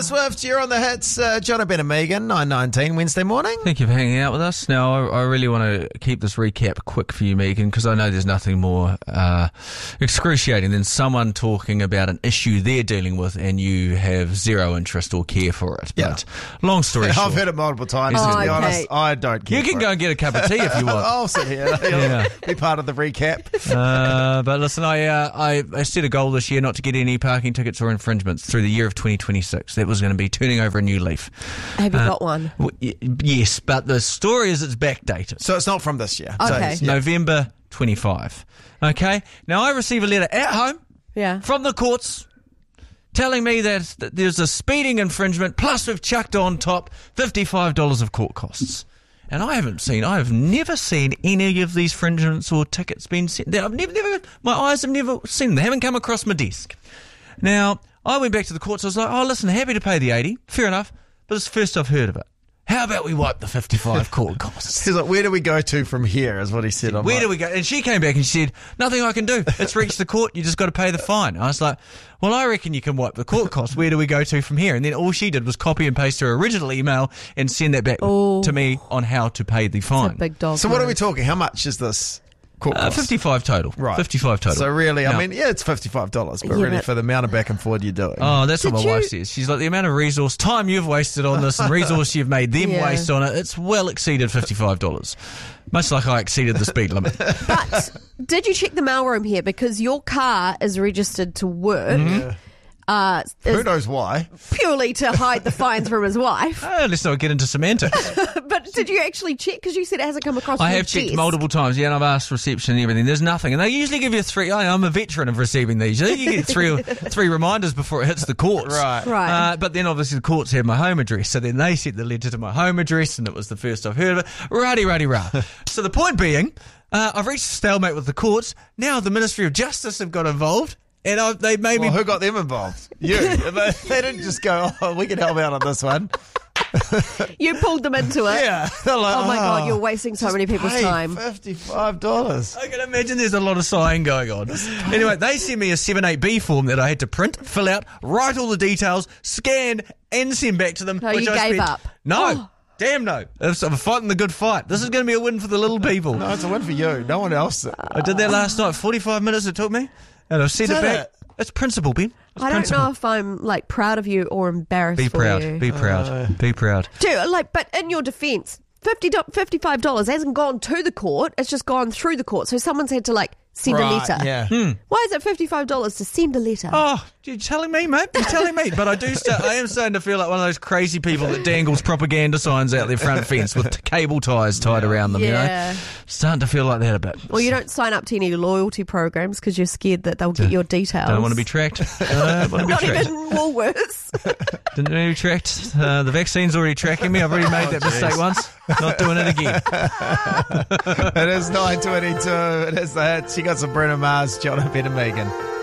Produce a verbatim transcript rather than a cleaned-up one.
Swift, you're on the hits. Uh, John Ben and Megan, nine nineteen, Wednesday morning. Thank you for hanging out with us. Now, I, I really want to keep this recap quick for you, Megan, because I know there's nothing more uh, excruciating than someone talking about an issue they're dealing with and you have zero interest or care for it. Yeah. But long story I've short. heard it multiple times. Oh, to be okay. honest, I don't care. You can for go it. and get a cup of tea if you want. I'll sit here. Yeah. Be part of the recap. Uh, but listen, I, uh, I I set a goal this year not to get any parking tickets or infringements through the year of twenty twenty-six. That was going to be turning over a new leaf. Have you Uh, got one? W- y- yes, but the story is it's backdated. So it's not from this year. Okay. So, It's November twenty-five. Okay? Now, I receive a letter at home Yeah. from the courts telling me that, that there's a speeding infringement, plus we've chucked on top fifty-five dollars of court costs. And I haven't seen, I have never seen any of these infringements or tickets being sent. I've never, never, my eyes have never seen them. They haven't come across my desk. Now, I went back to the courts. I was like, oh, listen, happy to pay the eighty. Fair enough. But it's the first I've heard of it. How about we wipe the fifty-five court costs? He's like, where do we go to from here, is what he said. I'm Where like, do we go? And she came back and she said, nothing I can do. It's reached the court. You just got to pay the fine. I was like, well, I reckon you can wipe the court costs. Where do we go to from here? And then all she did was copy and paste her original email and send that back Oh. to me on how to pay the It's a fine. big dog. So what are we move. talking? How much is this court Uh, cost? fifty-five total. Right. fifty-five total. So really, I Now- mean, yeah, it's fifty-five dollars, but Yeah, really but- for the amount of back and forth you're doing. Oh, that's what Did my you- wife says. She's like, the amount of resource, time you've wasted on this and resource you've made them Yeah. waste on it, it's well exceeded fifty-five dollars. Much like I exceeded the speed limit. But did you check the mailroom here? Because your car is registered to work. Mm-hmm. Uh, Who is knows why? purely to hide the fines from his wife. Oh, let's not get into semantics. But did you actually check? Because you said it hasn't come across. I your have checked desk. multiple times, yeah, and I've asked reception and everything. There's nothing. And they usually give you three. I- I'm a veteran of receiving these. You get three three reminders before it hits the courts. Right. Right. Uh, but then obviously the courts have my home address. So then they sent the letter to my home address, and it was the first I've heard of it. Righty, righty, rah. So the point being, uh, I've reached a stalemate with the courts. Now the Ministry of Justice have got involved. And I, they made Well, me. who got them involved? You. they, they didn't just go, oh, we can help out on this one. You pulled them into it. Yeah. They're like, Oh my God, oh, you're wasting so many people's pay time. fifty-five dollars. I can imagine there's a lot of sighing going on. Anyway, they sent me a seven eight B form that I had to print, fill out, write all the details, scan, and send back to them. No, which you I gave spent- up. No. Oh. Damn no. I'm fighting the good fight. This is going to be a win for the little people. No, it's a win for you. No one else. I did that last night. forty-five minutes it took me. And I've sent Did it back. it? It's principle, Ben. It's I don't principle. know if I'm like proud of you or embarrassed Be for proud. you. Be proud. Be proud. Dude, like, but in your defence, fifty fifty-five dollars hasn't gone to the court. It's just gone through the court. So someone's had to like send a Right, letter. yeah. Why is it fifty-five dollars to send a letter? Oh, you're telling me, mate? You're telling me. But I do start, I am starting to feel like one of those crazy people that dangles propaganda signs out their front fence with t- cable ties tied around them, Yeah. you know? Starting to feel like that a bit. Well, you don't sign up to any loyalty programs because you're scared that they'll get your details. Don't want to be tracked. Don't want to be Not tracked. even Woolworths. Didn't want to be tracked. Uh, the vaccine's already tracking me. I've already made that mistake once. Not doing it again. It is nine twenty-two. It is the hits. You got some Bruno Mars, John Ben and Megan.